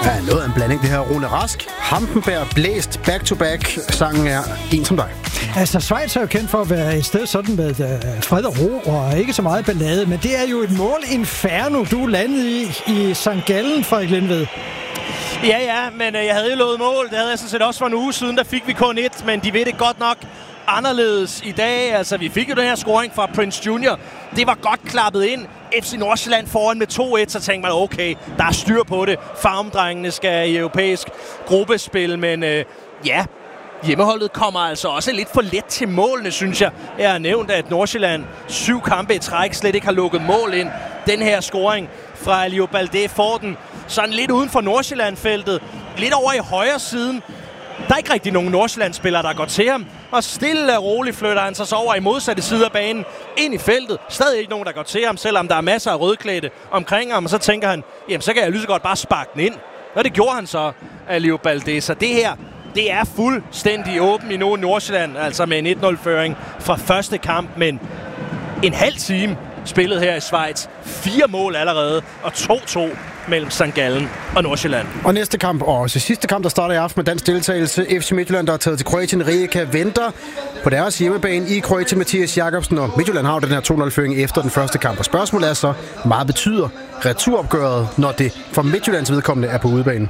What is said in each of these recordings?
Ja, noget af en blanding, det her. Rune Rask, Hampenberg, Blæst, back-to-back. Sangen er En som dig. Altså, Schweiz er jo kendt for at være et sted sådan med fred og ro og ikke så meget ballade, men det er jo et mål-inferno, du landede i St. Gallen, Frederik Lindved. Ja, men jeg havde jo lovet mål. Det havde jeg sådan set også for en uge siden. Der fik vi kun 1, men de ved det godt nok anderledes i dag. Altså, vi fik jo den her scoring fra Prince Junior. Det var godt klappet ind. FC Nordsjælland foran med 2-1, så tænkte man, okay, der er styr på det. Farmdrengene skal i europæisk gruppespil, men ja, hjemmeholdet kommer altså også lidt for let til målene, synes jeg. Jeg har nævnt, at Nordsjælland 7 kampe i træk slet ikke har lukket mål ind. Den her scoring fra Aliou Baldé får den sådan lidt uden for Nordsjælland-feltet. Lidt over i højre siden. Der er ikke rigtig nogen Nordsjælland-spillere, der går til ham. Og stille og roligt flytter han sig så over i modsatte side af banen ind i feltet. Stadig ikke nogen, der går til ham, selvom der er masser af rødklædte omkring ham. Og så tænker han, jamen så kan jeg lige så godt bare sparke den ind. Og det gjorde han så, Aliou Baldé. Så det her, det er fuldstændig åben i Nordsjælland. Altså med en 1-0-føring fra første kamp, men en halv time spillet her i Schweiz. 4 mål allerede, og 2-2 mellem St. Gallen og Nordsjælland. Og næste kamp, og også sidste kamp, der starter i aften med dansk deltagelse. FC Midtjylland, der er taget til Kroatien. Rijeka venter på deres hjemmebane i Kroatien. Mathias Jakobsen, og Midtjylland har den her 2-0-føring efter den første kamp. Og spørgsmålet er så, meget betyder returopgøret, når det for Midtjyllands vedkommende er på udebanen?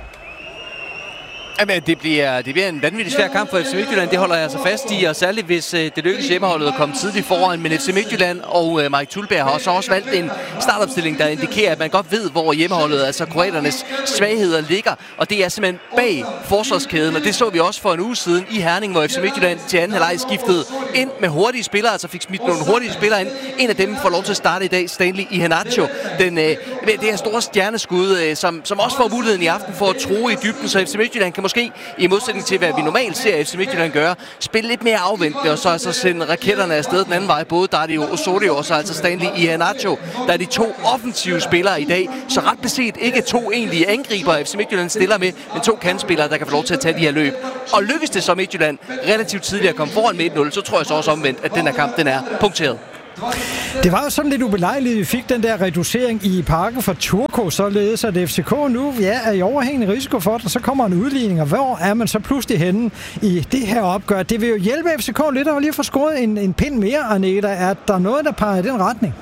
Jamen, det bliver en vanvittig svær kamp for FC Midtjylland. Det holder jeg altså fast i, og særligt hvis det lykkes hjemmeholdet at komme tidligt foran. Men FC Midtjylland og Mike Tulberg har også valgt en startopstilling, der indikerer, at man godt ved, hvor hjemmeholdet, altså kroaternes svagheder, ligger. Og det er simpelthen bag forsvarskæden, og det så vi også for en uge siden i Herning, hvor FC Midtjylland til anden halvleg skiftede ind med hurtige spillere, altså fik smidt nogle hurtige spillere ind. En af dem får lov til at starte i dag, Stanley Iheanacho. Det her store stjerneskud, som også får muligheden i aften for at true i dybden, så FC Midtjylland kan måske, i modsætning til, hvad vi normalt ser FC Midtjylland gøre, spille lidt mere afventende, og så altså sende raketterne afsted den anden vej. Både Dario Osorio og så altså Stanley Iheanacho, der er de 2 offensive spillere i dag. Så ret beset ikke 2 egentlige angriber, FC Midtjylland stiller med, men 2 kantspillere, der kan få lov til at tage de her løb. Og lykkes det så Midtjylland relativt tidligt at komme foran med 1-0, så tror jeg så også omvendt, at den her kamp, den er punkteret. Det var jo sådan lidt ubelejligt, at vi fik den der reducering i parken fra Turku, således at FCK nu er i overhængende risiko for det, og så kommer en udligning, og hvor er man så pludselig henne i det her opgør? Det vil jo hjælpe FCK lidt at lige få scoret en pind mere, Aneta. Er der noget, der peger i den retning?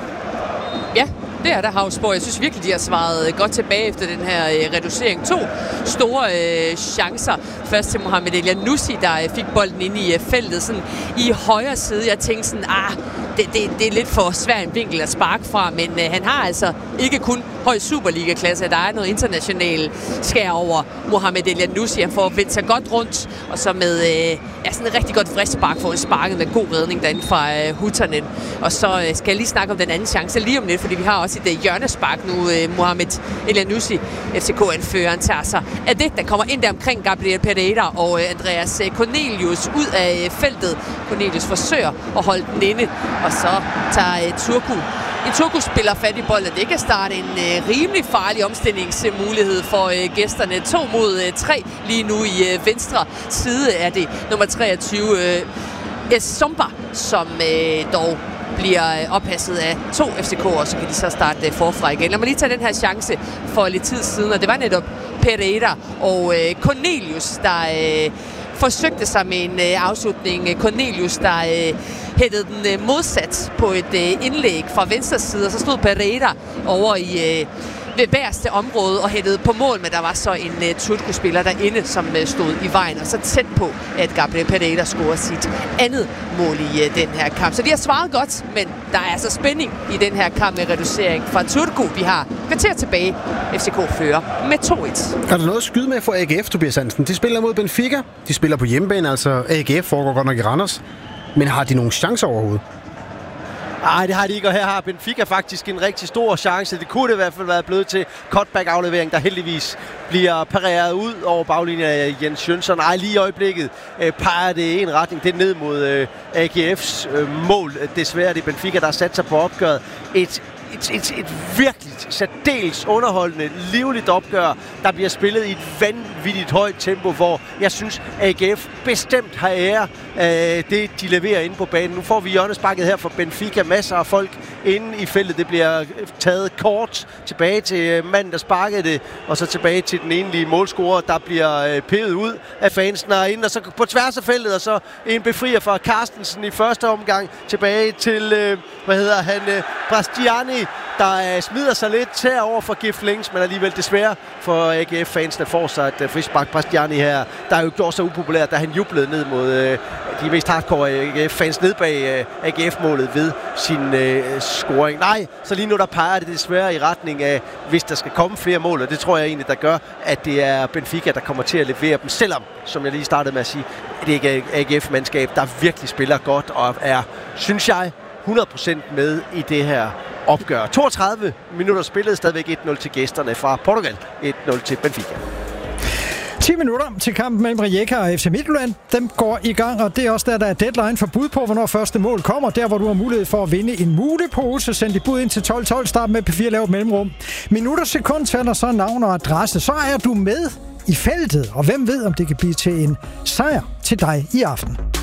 Ja, det er der, Havsborg. Jeg synes virkelig, de har svaret godt tilbage efter den her reducering. 2 store chancer. Først til Mohamed Elyounoussi, der fik bolden ind i feltet sådan i højre side. Jeg tænkte sådan, det er lidt for svær en vinkel at sparke fra, men han har altså ikke kun høj Superliga-klasse. Der er noget international skær over Mohamed Elyounoussi. Han får vendt sig godt rundt, og så med sådan et rigtig godt friskspark for en sparket med god redning derinde fra Hutanen. Og så skal jeg lige snakke om den anden chance lige om lidt, fordi vi har også et hjørnespark nu. Mohamed Elyounoussi, FCK-anføreren, tager sig af det, der kommer ind der omkring Gabriel Pereira og Andreas Cornelius ud af feltet. Cornelius forsøger at holde den inde, og så tager Turku spiller fat i bolden. Det kan starte en rimelig farlig omstillingsmulighed for gæsterne. 2 mod 3 lige nu i venstre side er det nummer 23 Essomba, som dog bliver oppasset af 2 FCK'er, og så kan de så starte forfra igen. Lad mig lige tage den her chance for lidt tid siden, og det var netop Pereira og Cornelius, der forsøgte sig med en afslutning. Cornelius, der hættede den modsat på et indlæg fra venstre side, og så stod Pereira over i ved bagerste område og hættede på mål, men der var så en Turku-spiller derinde, som stod i vejen, og så tæt på, at Gabriel Pereira scorede sit andet mål i den her kamp. Så de har svaret godt, men der er altså spænding i den her kamp med reducering fra Turku. Vi har kvarter tilbage. FCK fører med 2-1. Er der noget at skyde med for AGF, Tobias Hansen? De spiller mod Benfica. De spiller på hjemmebane, altså AGF foregår godt nok i Randers. Men har de nogle chancer overhovedet? Nej, det har de ikke, og her har Benfica faktisk en rigtig stor chance. Det kunne det i hvert fald være blevet til cutback-aflevering, der heldigvis bliver pareret ud over baglinjen af Jens Jønsson. Nej, lige i øjeblikket peger det i en retning. Det er ned mod AGF's mål. Desværre det er Benfica, der har sat sig på opgøret. Et virkelig særdeles underholdende, livligt opgør, der bliver spillet i et vanvittigt højt tempo, hvor jeg synes, AGF bestemt har ære af det, de leverer inde på banen. Nu får vi hjørnesparket her for Benfica. Masser af folk inde i feltet. Det bliver taget kort tilbage til manden, der sparkede det, og så tilbage til den enlige målscorer, der bliver pevet ud af fansen herinde, og så på tværs af feltet, og så en befrier fra Carstensen i første omgang tilbage til, Bastiani, der smider sig lidt tær over for Gif Links, men alligevel desværre for AGF-fansene får sig et frispark. Bastiani her, der er jo gjort så upopulær, da han jublede ned mod de mest hardcore AGF-fans ned bag AGF-målet ved sin scoring. Nej, så lige nu der peger det desværre i retning af, hvis der skal komme flere mål, og det tror jeg egentlig, der gør, at det er Benfica, der kommer til at levere dem, selvom, som jeg lige startede med at sige, det er ikke AGF-mandskab, der virkelig spiller godt og er, synes jeg, 100% med i det her opgør. 32 minutter spillet, stadigvæk 1-0 til gæsterne fra Portugal, 1-0 til Benfica. 10 minutter til kampen mellem Rijeka og FC Midtjylland. Dem går i gang, og det er også der er deadline for bud på, hvornår første mål kommer. Der, hvor du har mulighed for at vinde en mulepose. Send dit bud ind til 12.12. Start med P4 lavet mellemrum. Minutter, sekund, tæller så navn og adresse. Så er du med i feltet, og hvem ved, om det kan blive til en sejr til dig i aften.